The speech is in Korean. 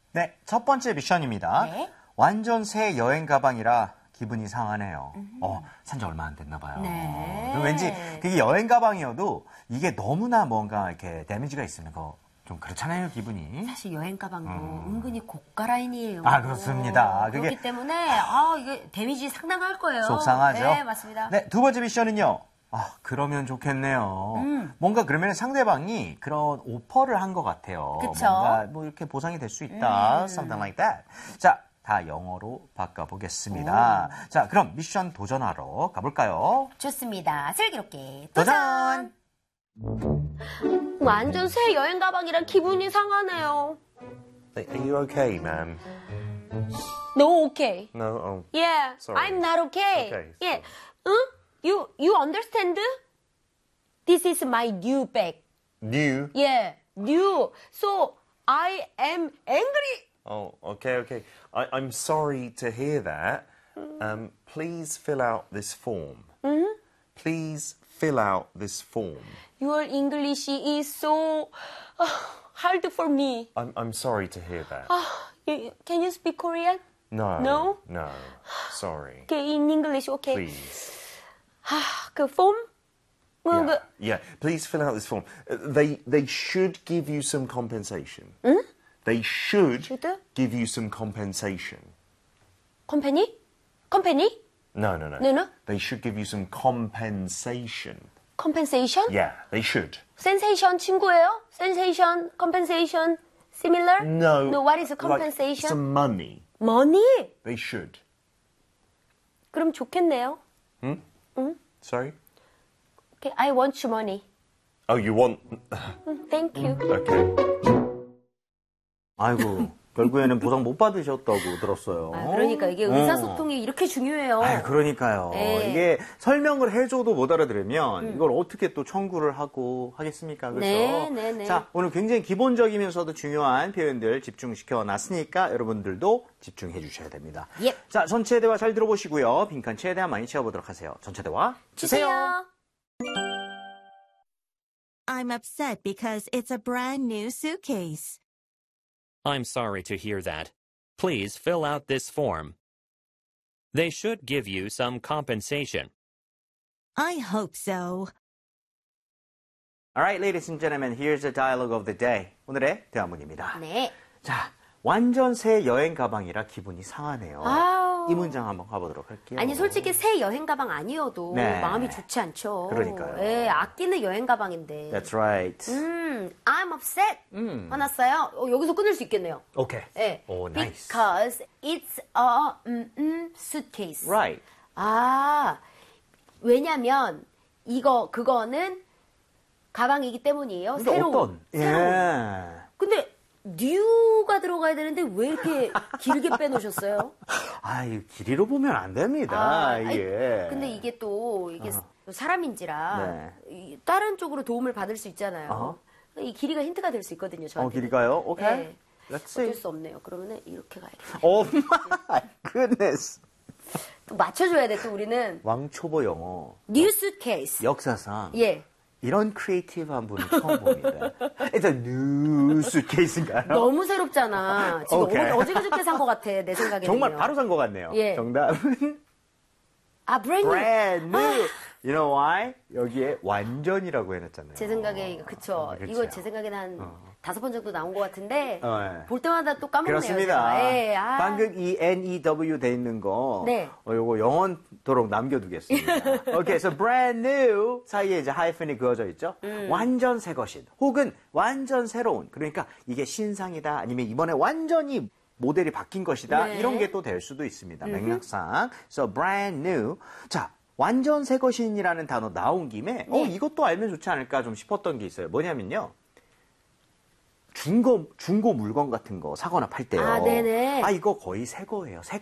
네, 첫 번째 미션입니다. 네. 완전 새 여행 가방이라 기분이 상하네요. 산지 얼마 안 됐나 봐요. 네. 왠지 그게 여행 가방이어도 이게 너무나 뭔가 이렇게 데미지가 있으면 좀 그렇잖아요, 기분이. 사실 여행 가방도 은근히 고가 라인이에요. 아, 그렇습니다. 그렇기 때문에 이게 데미지 상당할 거예요. 속상하죠? 네, 맞습니다. 네, 두 번째 미션은요. 그러면 좋겠네요. 뭔가 그러면 상대방이 그런 오퍼를 한 것 같아요. 그쵸? 뭔가 뭐 이렇게 보상이 될 수 있다. Something like that. 자, 다 영어로 바꿔보겠습니다. 자, 그럼 미션 도전하러 가볼까요? 좋습니다. 슬기롭게 도전! 완전 새 여행 가방이랑 기분이 상하네요. Are you okay, ma'am? No, okay. No, oh. Yeah, Sorry. I'm not okay. Okay, Yeah. You understand? This is my new bag. New? Yeah, new. So I am angry. Oh, okay. I'm sorry to hear that. Please fill out this form. Please fill out this form. Your English is so hard for me. I'm sorry to hear that. Can you speak Korean? No. No? No. Sorry. Okay, in English, okay. Please. 그 form? Yeah. Please fill out this form. They should give you some compensation. They should Should? give you some compensation. Company? No. No? They should give you some compensation. Compensation? Yeah, they should. Sensation 친구예요? Sensation, compensation, similar? No. What is a Like compensation? some money. Money? They should. 그럼 좋겠네요. Sorry? Okay, I want your money. Oh, you want... Thank you. Okay. 아이고, 결국에는 보상 못 받으셨다고 들었어요. 그러니까 이게 의사소통이 이렇게 중요해요. 그러니까요. 네. 이게 설명을 해줘도 못 알아들으면 이걸 어떻게 또 청구를 하고 하겠습니까? 그래서 네. 자, 오늘 굉장히 기본적이면서도 중요한 표현들 집중시켜 놨으니까 여러분들도 집중해 주셔야 됩니다. 예. 자, 전체 대화 잘 들어보시고요. 빈칸 최대한 많이 채워보도록 하세요. 전체 대화 주세요. I'm upset because it's a brand new suitcase. I'm sorry to hear that. Please fill out this form. They should give you some compensation. I hope so. Alright, ladies and gentlemen, here's the dialogue of the day. 오늘의 대화문입니다. 네. 자, 완전 새 여행 가방이라 기분이 상하네요. 이 문장 한번 가보도록 할게요. 아니 솔직히 새 여행 가방 아니어도 네. 마음이 좋지 않죠. 그러니까요. 예, 아끼는 여행 가방인데. That's right. I'm upset. 화났어요. 여기서 끊을 수 있겠네요. Okay. 예. Oh, nice. Because it's a suitcase. Right. 왜냐면 그거는 가방이기 때문이에요. 근데 새로운. 근데 new가 들어가야 되는데 왜 이렇게 길게 빼놓으셨어요? 이거 길이로 보면 안 됩니다. 이게. 근데 이게 또 사람인지라 다른 쪽으로 도움을 받을 수 있잖아요. 이 길이가 힌트가 될 수 있거든요. 저한테. 길이가요? 오케이. 네. Let's see. 어쩔 수 없네요. 그러면은 이렇게 가야겠네요. Oh my goodness. 또 맞춰줘야 돼. 또 우리는 왕초보 영어. new suitcase. 역사상 예. 이런 크리에이티브한 분은 처음 봅니다. It's a new suitcase인가요? 너무 새롭잖아. 지금 오케이. 어제 그저께 산 것 같아. 내 생각에는. 정말 바로 산 것 같네요. 예. 정답은 brand new. brand new. You know why? 여기에 완전이라고 해놨잖아요. 제 생각에 그쵸. 그렇죠. 이거 제 생각에는 한 5번 정도 나온 것 같은데 네. 볼 때마다 또 까먹네요. 그렇습니다. 제가. 예, 방금 이 NEW 돼 있는 거 네. 요거 영원토록 남겨두겠습니다. 오케이, so brand new 사이에 이제 하이픈이 그어져 있죠. 완전 새 것인 혹은 완전 새로운 그러니까 이게 신상이다 아니면 이번에 완전히 모델이 바뀐 것이다 네. 이런 게 또 될 수도 있습니다. 맥락상. So brand new. 자. 완전 새 것인이라는 단어 나온 김에 이것도 알면 좋지 않을까 좀 싶었던 게 있어요. 뭐냐면요. 중고 물건 같은 거 사거나 팔 때요. 네네. 이거 거의 새 거예요. 새